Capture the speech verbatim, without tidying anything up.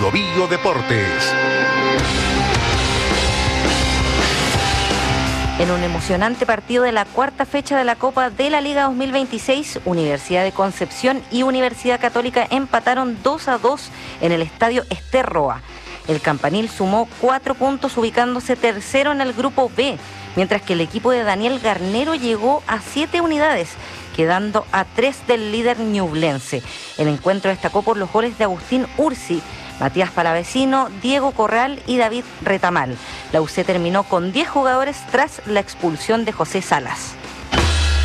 Bio Bio Deportes. En un emocionante partido de la cuarta fecha de la Copa de la Liga dos mil veintiséis, Universidad de Concepción y Universidad Católica empataron dos a dos en el estadio Ester Roa. El Campanil sumó cuatro puntos ubicándose tercero en el grupo B, mientras que el equipo de Daniel Garnero llegó a siete unidades, quedando a tres del líder ñublense. El encuentro destacó por los goles de Agustín Ursi, Matías Palavecino, Diego Corral y David Retamal. La U C terminó con diez jugadores tras la expulsión de José Salas.